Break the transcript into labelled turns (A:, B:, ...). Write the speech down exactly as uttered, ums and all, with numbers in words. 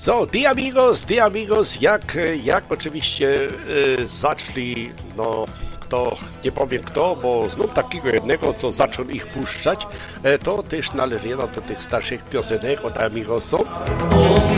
A: So, die amigos, die amigos, jak, jak oczywiście y, zaczęli, no kto, nie powiem kto, bo znów takiego jednego, co zaczął ich puszczać, e, to też należy do tych starszych piosenek od amigosów.